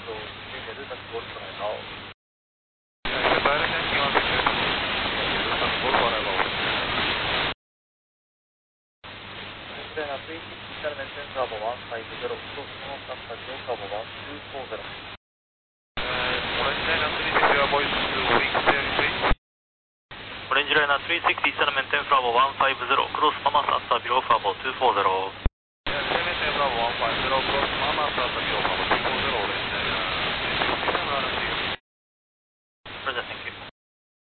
Línea Delta Golf Bravo. Silent Yankee 160, Delta Golf Bravo. Línea Delta 360 maintain Bravo 150, cross Sonata Bravo 1240. Orange Liner 360 voice to wing clearing please. Orange Liner 360 maintain Bravo 150, cross Mamas at below Bravo 240. Maintain Bravo 150, cross Mamas at below Bravo 240.